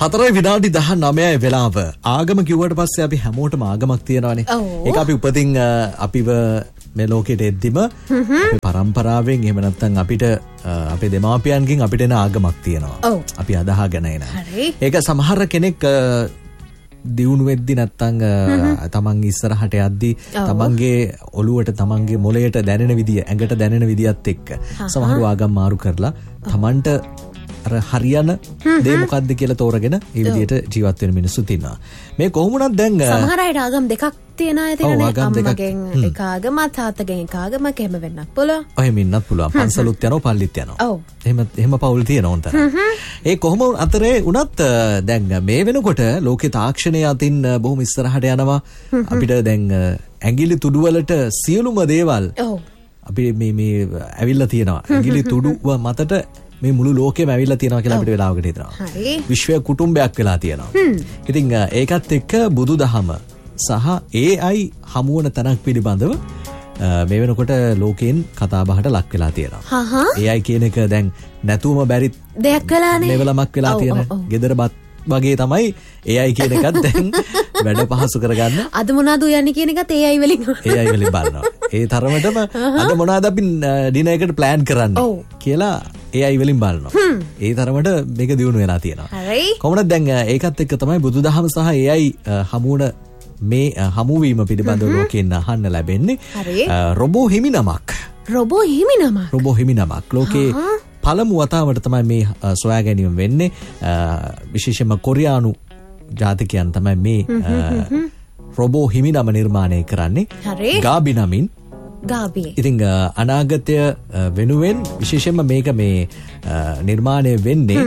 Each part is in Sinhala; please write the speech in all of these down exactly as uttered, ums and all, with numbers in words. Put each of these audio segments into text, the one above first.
හතරයි විනාඩි දහනවයයි වෙලාව. ආගම කිව්වට පස්සේ අපි හැමෝටම ආගමක් තියෙනවානේ. ඒක අපි උපතින් අපිව මේ ලෝකෙට එද්දිම අපේ පරම්පරාවෙන් එහෙම නැත්නම් අපිට අපේ දෙමාපියන්ගෙන් අපිට එන ආගමක් තියෙනවා. අපි අදහගෙන එන. ඒක සමහර කෙනෙක් දියුණු වෙද්දි නැත්නම් තමන් ඉස්සරහට යද්දි තමන්ගේ ඔළුවට තමන්ගේ මොළයට දැනෙන විදිය ඇඟට දැනෙන විදියත් එක්ක සමහර ආගම් මාරු කරලා තමන්ට අර හරියන දේ මොකද්ද කියලා තෝරගෙන ඒ විදියට ජීවත් වෙන මිනිස්සුත් ඉන්නවා. මේ කොහොමුණත් දැන් සමහර අය ආගම් දෙකක් තියෙන අය තියෙනනේ. අම්මගෙන් එක ආගමක් තාත්තගෙන් එක ආගමක් එහෙම වෙන්නත් පුළුවන්. එහෙම ඉන්නත් පුළුවන්. පන්සලුත් යනවා පල්ලිත් යනවා. ඔව්. එහෙම එහෙම පවුල් තියෙනවා උන්ට. ඒ කොහොම අතරේ උනත් දැන් මේ වෙනකොට ලෝකේ තාක්ෂණය අතින් බොහොම ඉස්සරහට යනවා. අපිට දැන් ඇඟිලි තුඩු වලට සියලුම දේවල් ඔව් අපි මේ මේ ඇවිල්ලා තියෙනවා. ඇඟිලි තුඩුව මතට මේ මුළු ලෝකෙම ඇවිල්ලා තියෙනවා කියලා අපිට වෙලාවකට හිතනවා. හරි. විශ්වය කුටුම්බයක් වෙලා තියෙනවා. ඉතින් ඒකත් එක්ක බුදුදහම සහ ඒ අයි හමුවන තැනක් පිළිබඳව මේ වෙනකොට ලෝකෙන් කතා බහට ලක් වෙලා තියෙනවා. හහ. ඒ අයි කියන එක දැන් නැතුවම බැරි දෙයක් වෙලානේ. ලෙවලමක් වෙලා තියෙන. ගෙදරපත් වගේ තමයි ඒ අයි කියන එකත් දැන් වැඩ පහසු කරගන්න. අද මොනවද උයන්නේ කියන එකත් ඒ අයි වලින්. ඒ අයි වලින් බලනවා. ඒ තරමටම අද මොනවද අපි ඩිනර් එකට ප්ලෑන් කරන්නේ කියලා ඒ අයි වලින් බලනවා. ඒ තරමට මේක දියුණු වෙලා තියෙනවා. හරි. කොහොමද දැන් ඒකත් එක්ක තමයි බුදුදහම සහ ඒ අයි හමුවන මේ හමුවීම පිළිබඳව ලෝකෙන් අහන්න ලැබෙන්නේ. රොබෝ හිමි නමක්. රොබෝ හිමි නමක්. රොබෝ හිමි නමක්. ලෝකේ පළමු වතාවට තමයි මේ සොයා ගැනීම වෙන්නේ. විශේෂයෙන්ම කොරියානු ජාතිකයන් තමයි මේ රොබෝ හිමි නම නිර්මාණය කරන්නේ. ගාබි නමින්. ගාබි. ඉතින් අනාගතය වෙනුවෙන් විශේෂයෙන්ම මේක මේ නිර්මාණය වෙන්නේ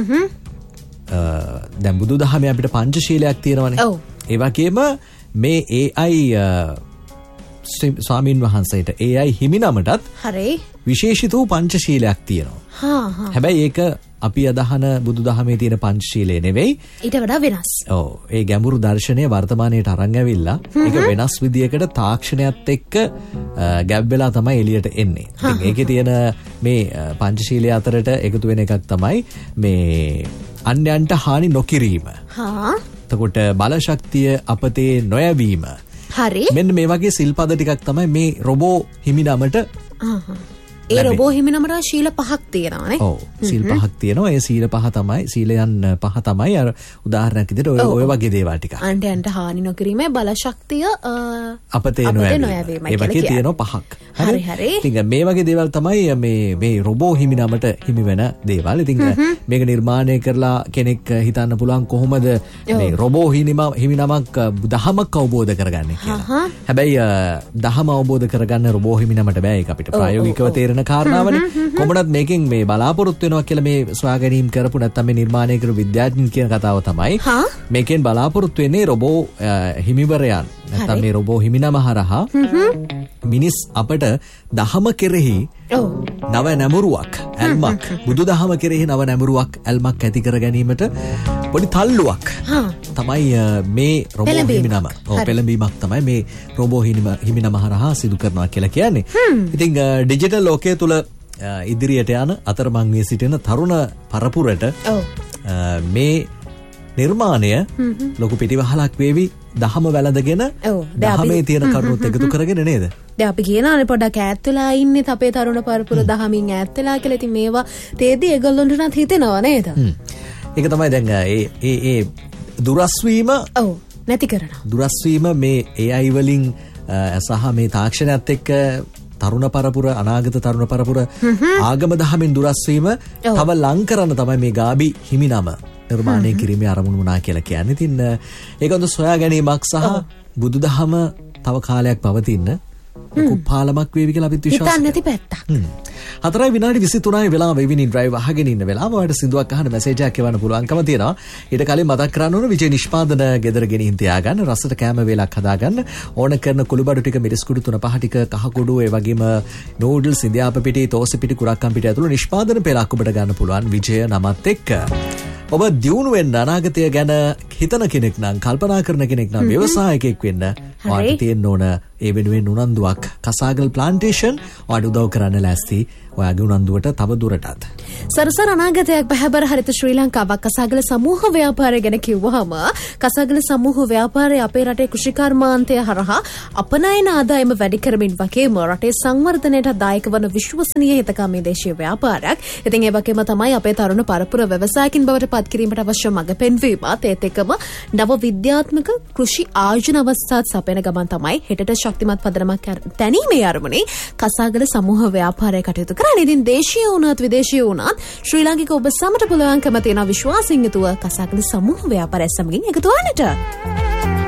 දැන් බුදුදහමේ අපිට පංචශීලයක් තියෙනවානේ. ඔව්. ඒ වගේම මේ ඒ අයි ස්වාමීන් වහන්සේට ඒ අයි හිමි නමටත් හරි විශේෂිත වූ පංචශීලයක් තියෙනවා. හා හා. හැබැයි ඒක අපි අදහන බුදුදහමේ තියෙන පංචශීලය නෙවෙයි. ඊට වඩා වෙනස්. ඔව්. ඒ ගැඹුරු දර්ශනය වර්තමානයට අරන් ඇවිල්ලා ඒක වෙනස් විදියකට තාක්ෂණයත් එක්ක ගැබ් වෙලා තමයි එළියට එන්නේ. ඉතින් ඒකේ තියෙන මේ පංචශීලය අතරට එකතු වෙන එකක් තමයි මේ අන්‍යයන්ට හානි නොකිරීම. හා. එතකොට බල ශක්තිය අපතේ නොයැවීම. හරි. මෙන්න මේ වගේ සිල්පද ටිකක් තමයි මේ රොබෝ හිමි නමට. ඒ රොබෝ හිමි නමට ශීල පහක් තියෙනවානේ. ඔව්. සීල් පහක් තියෙනවා. ඒ සීල පහ තමයි සීලයන් පහ තමයි අර උදාහරණයක් විදිහට ඔය ඔය වගේ දේවල් ටික. අන්ටයන්ට හානි නොකිරීමේ බල ශක්තිය අපතේ නොයැවීම. ඒ වගේ තියෙනවා පහක්. හරි හරි. ඉතින් මේ වගේ දේවල් තමයි මේ මේ රොබෝ හිමි නමට හිමි වෙන දේවල්. ඉතින් මේක නිර්මාණය කරලා කෙනෙක් හිතන්න පුළුවන් කොහොමද මේ රොබෝ හිමි නමක් දහමක් අවබෝධ කරගන්නේ කියලා. හැබැයි දහම අවබෝධ කරගන්න රොබෝ හිමි නමට බෑ. ඒක අපිට ප්‍රායෝගිකව තේරෙන කාරණාවනේ. කොහොමඩත් මේකෙන් මේ බලාපොරොත්තු වෙනවා කියලා මේ සොයා ගැනීම කරපු නැත්නම් මේ නිර්මාණය කරපු විද්‍යාඥයන් කියන කතාව තමයි. මේකෙන් බලාපොරොත්තු වෙන්නේ රොබෝ හිමිවරයන් නැත්නම් මේ රොබෝ හිමි නම හරහා මිනිස් අපට දහම කෙරෙහි නව නැමුරුවක් ඇල්මක් බුදුදහම කෙරෙහි නව නැමුරුවක් ඇල්මක් ඇති කර ගැනීමට පොඩි තල්ලුවක් තමයි මේ රොබෝ හිමි නම. ඔව් පෙළඹීමක් තමයි මේ රොබෝ හිමි නම හරහා සිදු කරනවා කියලා කියන්නේ. ඉතින් ඩිජිටල් ලෝකයේ තුල ඉදිරියට යන අතරමං වී සිටින තරුණ පරපුරට මේ නිර්මාණය ලොකු පිටිවහලක් වේවි. දහම වැළඳගෙන දහමේ තියෙන කරුණුත් එකතු කරගෙන නේද? දැන් අපි කියනවානේ පොඩක් ඈත් වෙලා ඉන්නේ අපේ තරුණ පරපුර දහමින් ඈත් වෙලා කියලා. ඉතින් මේවා තේදී ඒගොල්ලොන්ටත් හිතෙනවා නේද? ඒක තමයි දැන් ඒ ඒ ඒ දුරස්වීම ඔව් නැති කරනවා. දුරස්වීම මේ ඒ අයි වලින් සහ මේ තාක්ෂණයත් එක්ක තරුණ පරපුර අනාගත තරුණ පරපුර ආගම දහමින් දුරස්වීම තව ලං කරන්න තමයි මේ ගාබි හිමි නම නිර්මාණය කිරීමේ අරමුණු වුණා කියලා කියන්නේ. ඉතින් ඒක හොඳ සොයා ගැනීමක් සහ බුදුදහම තව කාලයක් පවතින්න ලොකු පාලමක් වේවි කියලා අපිත් විශ්වාස කරනවා. නැති පැත්තක්. හතරයි විනාඩි විසිතුනයි වෙලාව වෙවිනි ඩ්‍රයිව් අහගෙන ඉන්න වෙලාව ඔයාලට සින්දුවක් අහන්න මැසේජ් එකක් එවන්න පුළුවන්කම තියෙනවා. ඊට කලින් මතක් කරන්න ඕන විජේ නිෂ්පාදන ගෙදර ගෙනින් තියාගන්න රසට කැම වේලක් හදාගන්න ඕන කරන කුළුබඩු ටික මිරිස් කුඩු තුන පහ ටික කහ කුඩු ඒ වගේම නූඩල්ස් ඉන්දියාප පිටි තෝසෙ පිටි කුරක්කම් පිටි ඇතුළු නිෂ්පාදන පෙළක් ඔබට ගන්න පුළුවන් විජය නමත් එක්ක. ඔබ දියුණු වෙන්න අනාගතය ගැන හිතන කෙනෙක් නම් කල්පනා කරන කෙනෙක් නම් ව්‍යවසායකයෙක් වෙන්න ඔයාලට තියෙන්න ඕන ඒ වෙනුවෙන් උනන්දුවක් කසාගල් ප්ලාන්ටේෂන් ඔයාට උදව් කරන්න ලෑස්ති ඔයාගේ උනන්දුවට තව දුරටත්. සරසර අනාගතයක් බහැබර හරිත ශ්‍රී ලංකාවක් කසාගල සමූහ ව්‍යාපාරය ගැන කිව්වහම කසාගල සමූහ ව්‍යාපාරය අපේ රටේ කෘෂිකර්මාන්තය හරහා අපනයන ආදායම වැඩි කරමින් වගේම රටේ සංවර්ධනයට දායක වන විශ්වසනීය හිතකාමී දේශීය ව්‍යාපාරයක්. ඉතින් ඒ වගේම තමයි අපේ තරුණ පරපුර ව්‍යවසායකින් බවට පත් කිරීමට අවශ්‍ය මඟ පෙන්වීමත් ඒත් එක්කම නව විද්‍යාත්මක කෘෂි ආයෝජන අවස්ථාත් සපයන ගමන් තමයි හෙටට ශක්තිමත් පදනමක් තැනීමේ අරමුණේ කසාගල සමූහ ව්‍යාපාරය කටයුතු කරන්නේ. ඉතින් දේශීය වුණත් විදේශීය වුණත් ශ්‍රී ලාංකික ඔබ සමට පුළුවන්කම තියෙන විශ්වාසයෙන් යුතුව කසාගල සමූහ ව්‍යාපාරය සමගින් එකතු වන්නට.